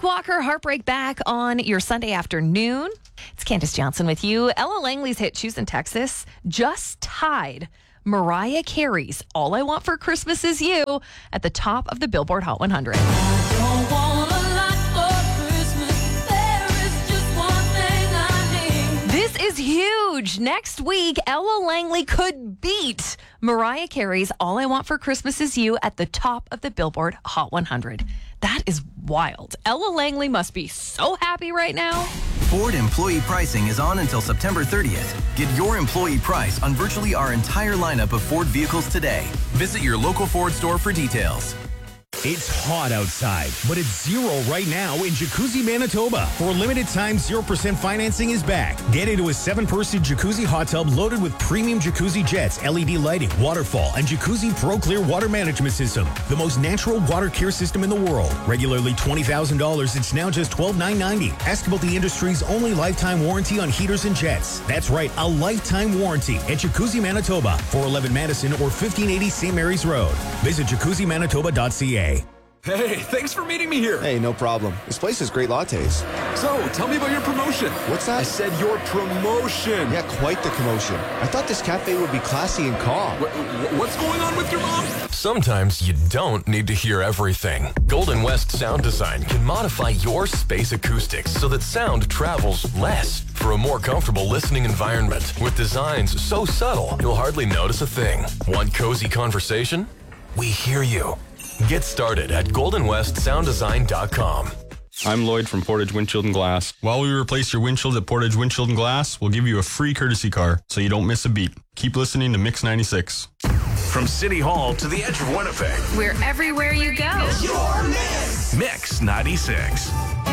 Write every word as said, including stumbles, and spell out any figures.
Walker, Heartbreak Back on your Sunday afternoon. It's Candace Johnson with you. Ella Langley's hit Choose in Texas just tied Mariah Carey's All I Want for Christmas Is You at the top of the Billboard Hot one hundred. I don't want a lot for Christmas. There is just one thing I need. This is huge. Next week, Ella Langley could beat Mariah Carey's All I Want for Christmas Is You at the top of the Billboard Hot one hundred. That is wild. Ella Langley must be so happy right now. Ford employee pricing is on until September thirtieth. Get your employee price on virtually our entire lineup of Ford vehicles today. Visit your local Ford store for details. It's hot outside, but it's zero right now in Jacuzzi, Manitoba. For a limited time, zero percent financing is back. Get into a seven-person jacuzzi hot tub loaded with premium jacuzzi jets, L E D lighting, waterfall, and Jacuzzi Pro Clear water management system. The most natural water care system in the world. Regularly twenty thousand dollars, it's now just twelve thousand nine hundred ninety dollars. Ask about the industry's only lifetime warranty on heaters and jets. That's right, a lifetime warranty at Jacuzzi, Manitoba, four eleven Madison or fifteen eighty Saint Mary's Road. Visit jacuzzi manitoba dot c a. Hey, thanks for meeting me here. Hey, no problem. This place has great lattes. So, tell me about your promotion. What's that? I said your promotion. Yeah, quite the commotion. I thought this cafe would be classy and calm. Wh- wh- what's going on with your mom? Sometimes you don't need to hear everything. Golden West Sound Design can modify your space acoustics so that sound travels less for a more comfortable listening environment. With designs so subtle, you'll hardly notice a thing. Want cozy conversation? We hear you. Get started at golden west sound design dot com. I'm Lloyd from Portage Windshield and Glass. While we replace your windshield at Portage Windshield and Glass, we'll give you a free courtesy car so you don't miss a beat. Keep listening to Mix ninety-six. From City Hall to the edge of Winnipeg. We're everywhere you go. Your Mix. Mix ninety-six.